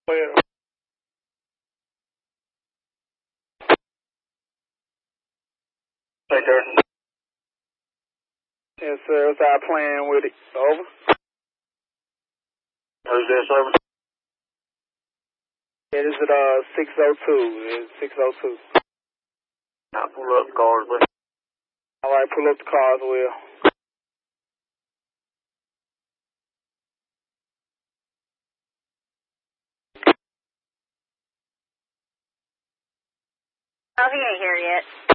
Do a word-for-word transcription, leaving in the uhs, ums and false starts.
Well, take care. Yes, sir. What's our plan with it? Over. Who's this, over? Yeah, this is uh six oh two. It's six oh two. I'll pull up the cars, please. All right, pull up the cars, Will. Oh, he ain't here yet.